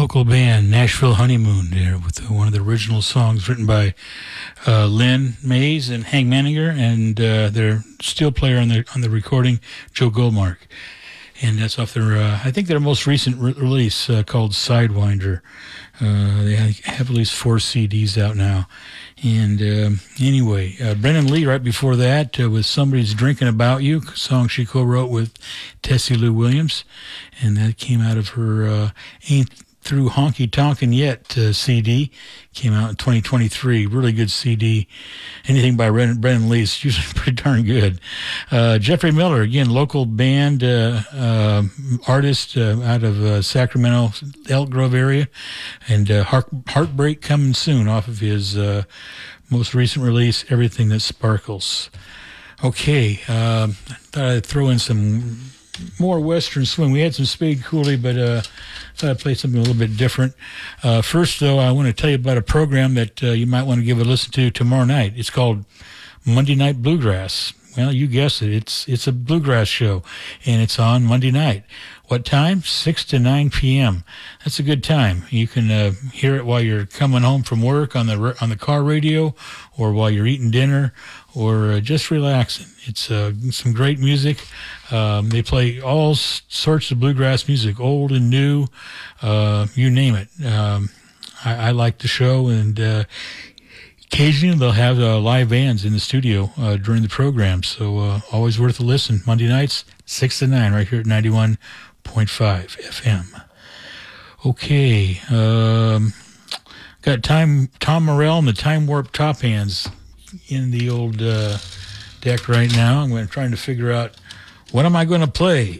local band Nashville Honeymoon there with one of the original songs written by Lynn Mays and Hank Manninger, and their steel player on the recording, Joe Goldmark. And that's off their, I think their most recent release called Sidewinder. They have at least 4 CDs out now. And anyway, Brennan Lee right before that with Somebody's Drinking About You, a song she co-wrote with Tessie Lou Williams. And that came out of her Ain't Through Honky Tonkin' Yet CD. Came out in 2023. Really good CD. Anything by Brennan Lee is usually pretty darn good. Jeffrey Miller, again, local band artist out of Sacramento, Elk Grove area. And Heartbreak coming soon off of his most recent release, Everything That Sparkles. Okay, thought I'd throw in some more Western swing. We had some Spade Cooley, but thought I'd play something a little bit different. First, though, I want to tell you about a program that you might want to give a listen to tomorrow night. It's called Monday Night Bluegrass. Well, you guessed it. It's a bluegrass show, and it's on Monday night. What time? 6 to 9 p.m. That's a good time. You can hear it while you're coming home from work on the car radio, or while you're eating dinner, or just relaxing. It's some great music. They play all sorts of bluegrass music, old and new, you name it. I like the show, and occasionally they'll have live bands in the studio during the program, so always worth a listen. Monday nights, 6 to 9, right here at 91.5 FM. Okay, got Tom Morell and the Time Warp Top Hands in the old deck right now. I'm trying to figure out what am I going to play.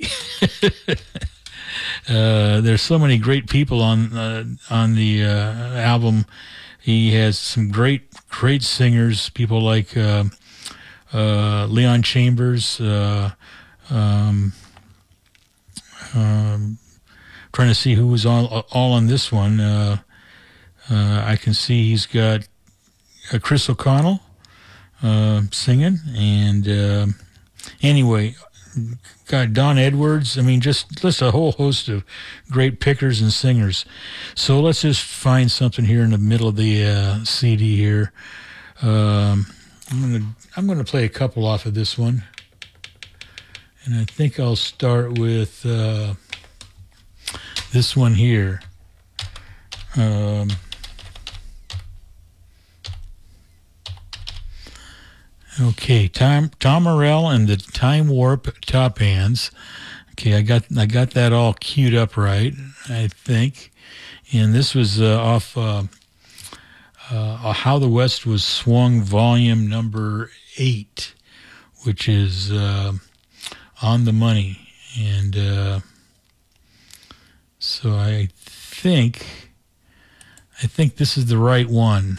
There's so many great people on the album. He has some great singers, people like Leon Chambers. Trying to see who was all on this one. I can see he's got Chris O'Connell singing, and anyway, got Don Edwards. I mean, just a whole host of great pickers and singers. So let's just find something here in the middle of the CD here. I'm gonna play a couple off of this one, and I think I'll start with this one here. Okay, Tom Morell and the Time Warp Top Hands. Okay, I got that all queued up right, I think. And this was off How the West Was Swung, volume number 8, which is on the money. And so I think this is the right one.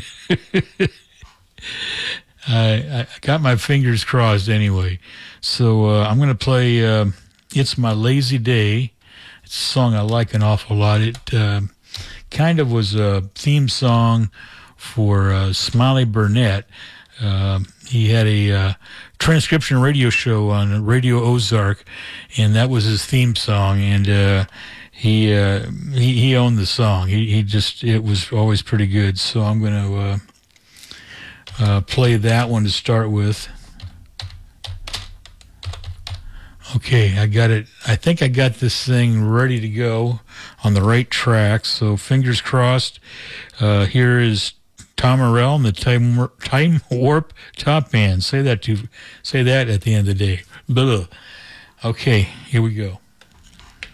I got my fingers crossed anyway. So I'm going to play It's My Lazy Day. It's a song I like an awful lot. It kind of was a theme song for Smiley Burnett. He had a transcription radio show on Radio Ozark, and that was his theme song. And he owned the song. It was always pretty good. So I'm going to play that one to start with. Okay, I got it. I think I got this thing ready to go on the right track, so fingers crossed. Here is Tom Morell and the Time Warp Top Band. Say that at the end of the day. Blah. Okay, here we go.